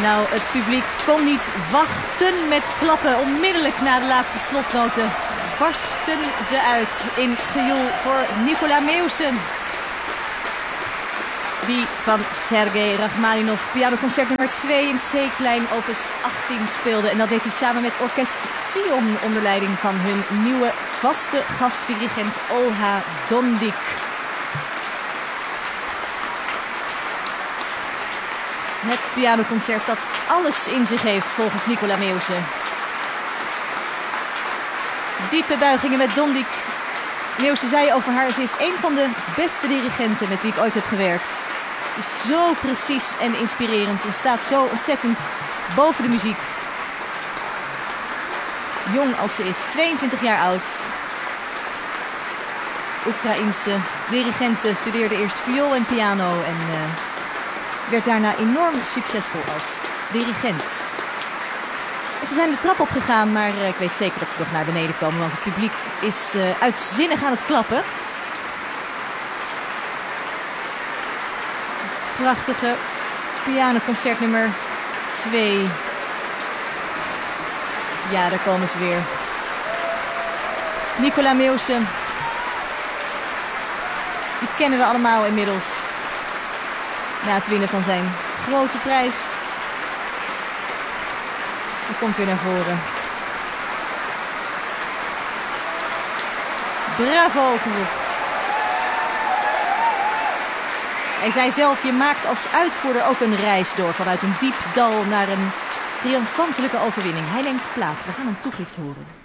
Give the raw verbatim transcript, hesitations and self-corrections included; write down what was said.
Nou, het publiek kon niet wachten met klappen. Onmiddellijk na de laatste slotnoten barsten ze uit in gejoel voor Nicola Meeuwsen. Die van Sergei Rachmaninov pianoconcert nummer twee in C-klein opus achttien speelde. En dat deed hij samen met orkest Fion onder leiding van hun nieuwe vaste gastdirigent Olha Dondik. Het pianoconcert dat alles in zich heeft volgens Nicola Meeuwsen. Diepe buigingen met Dondik. Meeuwsen zei over haar, ze is een van de beste dirigenten met wie ik ooit heb gewerkt. Ze is zo precies en inspirerend en staat zo ontzettend boven de muziek. Jong als ze is, tweeëntwintig jaar oud. Oekraïense dirigente, studeerde eerst viool en piano en uh, werd daarna enorm succesvol als dirigent. En ze zijn de trap opgegaan, maar uh, ik weet zeker dat ze nog naar beneden komen, want het publiek is uh, uitzinnig aan het klappen. Prachtige pianoconcert nummer twee. Ja, daar komen ze weer. Nicola Meeuwsen. Die kennen we allemaal inmiddels. Na het winnen van zijn grote prijs. Hij komt weer naar voren. Bravo! Hij zei zelf, je maakt als uitvoerder ook een reis door. Vanuit een diep dal naar een triomfantelijke overwinning. Hij neemt plaats. We gaan een toegift horen.